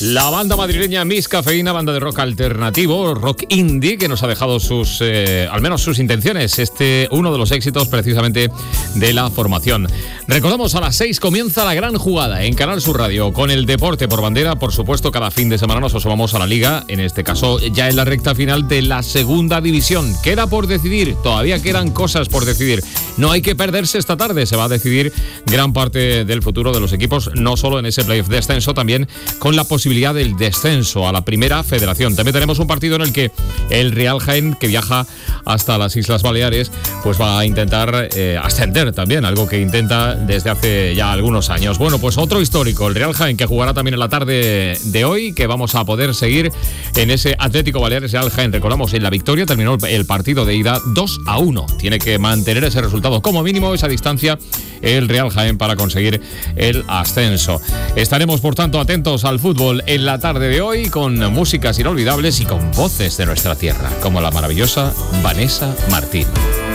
La banda madrileña Miss Cafeína, banda de rock alternativo, rock indie, que nos ha dejado al menos sus intenciones. Uno de los éxitos precisamente de la formación. Recordamos, a las 6 comienza la gran jugada en Canal Sur Radio, con el deporte por bandera. Por supuesto, cada fin de semana nos asomamos a la Liga, en este caso ya en la recta final de la segunda división. Queda por decidir, todavía quedan cosas por decidir. No hay que perderse esta tarde, se va a decidir gran parte del futuro de los equipos, no solo en ese playoff de descenso, también con la posibilidad del descenso a la primera federación. También tenemos un partido en el que el Real Jaén, que viaja hasta las Islas Baleares, pues va a intentar ascender también, algo que intenta desde hace ya algunos años. Bueno, pues otro histórico, el Real Jaén, que jugará también en la tarde de hoy, que vamos a poder seguir en ese Atlético Baleares Real Jaén. Recordamos, en la victoria terminó el partido de ida 2-1. Tiene que mantener ese resultado, como mínimo esa distancia, el Real Jaén, para conseguir el ascenso. Estaremos, por tanto, atentos al fútbol en la tarde de hoy, con músicas inolvidables y con voces de nuestra tierra, como la maravillosa Vanessa Martín.